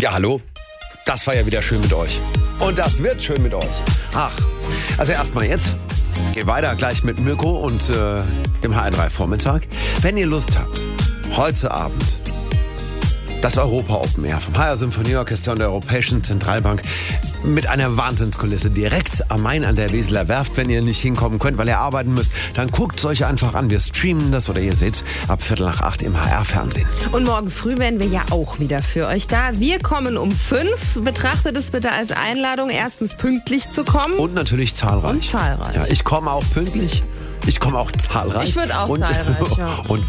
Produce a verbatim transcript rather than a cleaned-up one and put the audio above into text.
Ja, hallo. Das war ja wieder schön mit euch. Und das wird schön mit euch. Ach, also erstmal jetzt. Geht weiter gleich mit Mirko und äh, dem H R drei Vormittag. Wenn ihr Lust habt, heute Abend das Europa Open Air vom H R Symphonieorchester und der Europäischen Zentralbank mit einer Wahnsinnskulisse direkt am Main an der Weseler Werft. Wenn ihr nicht hinkommen könnt, weil ihr arbeiten müsst, dann guckt es euch einfach an. Wir streamen das oder ihr seht ab Viertel nach acht im H R-Fernsehen. Und morgen früh wären wir ja auch wieder für euch da. Wir kommen um fünf. Betrachtet es bitte als Einladung, erstens pünktlich zu kommen. Und natürlich zahlreich. Und zahlreich. Ja, ich komme auch pünktlich. Ich komme auch zahlreich. Ich würde auch und, zahlreich, ja. Und